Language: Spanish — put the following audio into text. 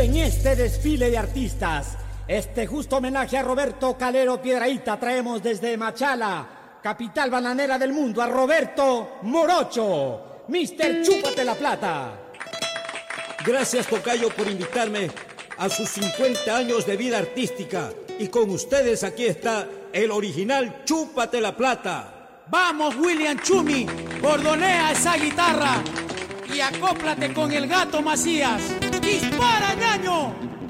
en este desfile de artistas, este justo homenaje a Roberto Calero Piedrahíta, traemos desde Machala, capital bananera del mundo, a Roberto Morocho, Mr. Chúpate la Plata. Gracias, tocayo, por invitarme a sus 50 años de vida artística. Y con ustedes aquí está el original Chúpate la Plata. Vamos, William Chumi, bordonea esa guitarra y acóplate con el Gato Macías. ¡Dispara, ñaño!